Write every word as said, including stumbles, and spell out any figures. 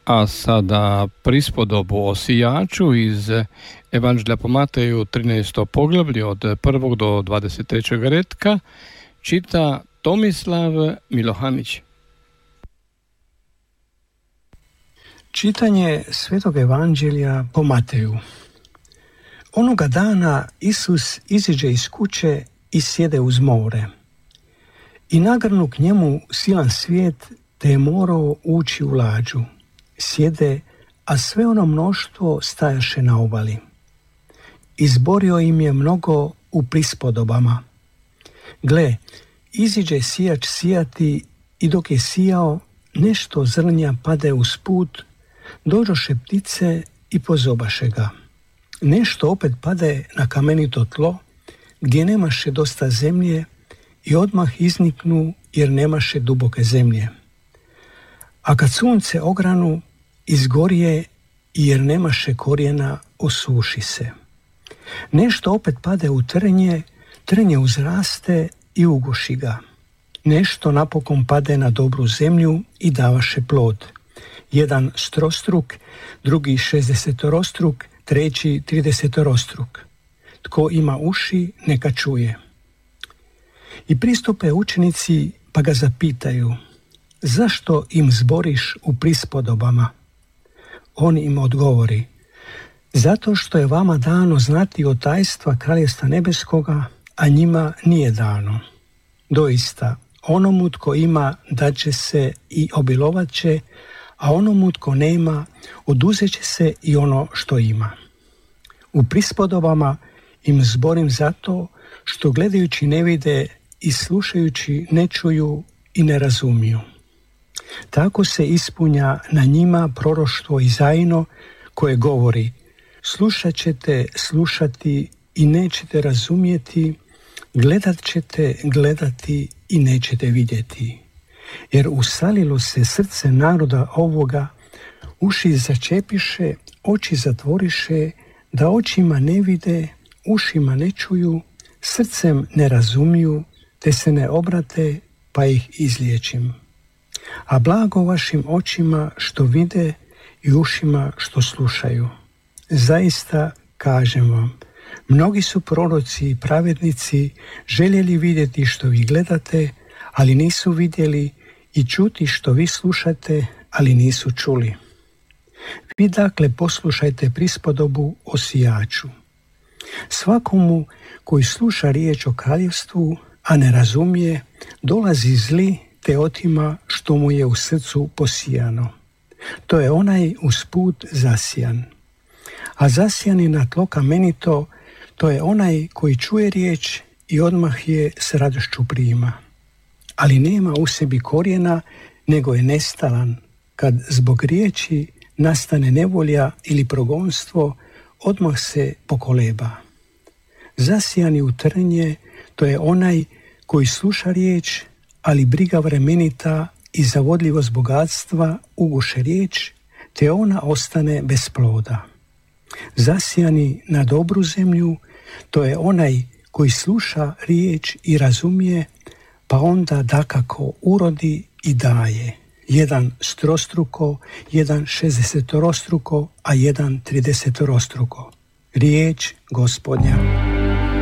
A sada prispodobu o sijaču iz Evanđelja po Mateju trinaesto poglavlje od prvog do dvadeset trećeg retka čita Tomislav Milohanić. Čitanje Svetog Evanđelja po Mateju. Onoga dana Isus iziđe iz kuće i sjede uz more. I nagrnu k njemu silan svijet, te je morao ući u lađu. Sjede, a sve ono mnoštvo stajaše na obali. Izborio im je mnogo u prispodobama. Gle, iziđe sijač sijati i dok je sijao, nešto zrnja pade uz put, dođoše ptice i pozobaše ga. Nešto opet pade na kamenito tlo, gdje nemaše dosta zemlje i odmah izniknu jer nemaše duboke zemlje. A kad sunce ogranu, izgorije jer nemaše korijena, osuši se. Nešto opet pade u trnje, trnje uzraste i uguši ga. Nešto napokon pade na dobru zemlju i davaše plod. Jedan strostruk, drugi šezdesetorostruk, treći tridesetorostruk. Tko ima uši, neka čuje. I pristupe učenici pa ga zapitaju: zašto im zboriš u prispodobama? On im odgovori: zato što je vama dano znati od tajstva Kraljevstva nebeskoga, a njima nije dano. Doista, onomu tko ima daće se i obilovat će, a onomu tko nema oduzet će se i ono što ima. U prispodobama im zborim zato što gledajući ne vide i slušajući ne čuju i ne razumiju. Tako se ispunja na njima proroštvo Izajino koje govori: slušat ćete slušati i nećete razumjeti, gledat ćete gledati i nećete vidjeti. Jer usalilo se srce naroda ovoga, uši začepiše, oči zatvoriše, da očima ne vide, ušima ne čuju, srcem ne razumiju, te se ne obrate, pa ih izliječim. A blago vašim očima što vide i ušima što slušaju. Zaista kažem vam, mnogi su proroci i pravednici željeli vidjeti što vi gledate, ali nisu vidjeli, i čuti što vi slušate, ali nisu čuli. Vi dakle poslušajte prispodobu o sijaču. Svakomu koji sluša riječ o kraljevstvu, a ne razumije, dolazi zli te otima što mu je u srcu posijano. To je onaj usput zasijan. A zasijani na tlo kamenito, to je onaj koji čuje riječ i odmah je s radošću prima. Ali nema u sebi korijena, nego je nestalan. Kad zbog riječi nastane nevolja ili progonstvo, odmah se pokoleba. Zasijani u trnje, to je onaj koji sluša riječ, ali briga vremenita i zavodljivost bogatstva uguše riječ, te ona ostane bez ploda. Zasijani na dobru zemlju, to je onaj koji sluša riječ i razumije, pa onda dakako urodi i daje. Jedan strostruko, jedan šezdesetorostruko, a jedan tridesetorostruko. Riječ Gospodnja.